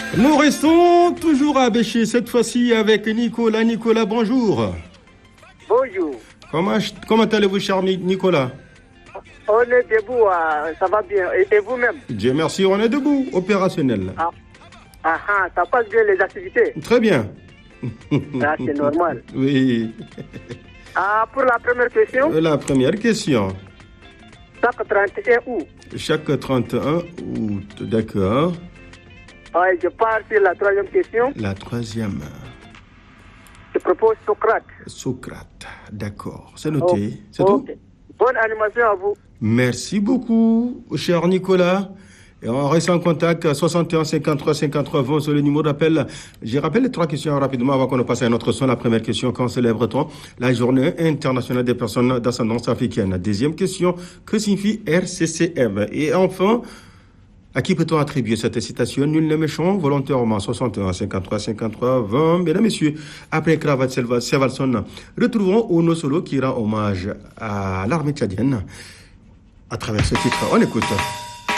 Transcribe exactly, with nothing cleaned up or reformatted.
Nous restons toujours à Béché, cette fois-ci avec Nicolas. Nicolas, bonjour. Bonjour. Comment, comment allez-vous, cher Nicolas? On est debout, euh, ça va bien. Et, et vous-même? Dieu merci, on est debout, opérationnel. Ah. Ah, ah, ça passe bien les activités? Très bien. Ah, c'est normal. Oui. Ah, pour la première question? La première question. Chaque trente et un août. Chaque trente et un août, d'accord. Ouais, je pars sur la troisième question. La troisième. Je propose Socrate. Socrate, d'accord. C'est noté. Oh, c'est okay. tout? Bonne animation à vous. Merci beaucoup, cher Nicolas. Et on reste en contact, soixante et un cinquante-trois cinquante-trois vingt sur le numéro d'appel. Je rappelle les trois questions rapidement avant qu'on ne passe à notre son. La première question, quand célèbre-t-on la journée internationale des personnes d'ascendance africaine? Deuxième question, que signifie R C C M? Et enfin, à qui peut-on attribuer cette citation? Nul n'est méchant, volontairement, soixante et un cinquante-trois cinquante-trois vingt. Mesdames, Messieurs, après Cravate Sevalson, retrouvons Ono Solo qui rend hommage à l'armée tchadienne à travers ce titre. On écoute.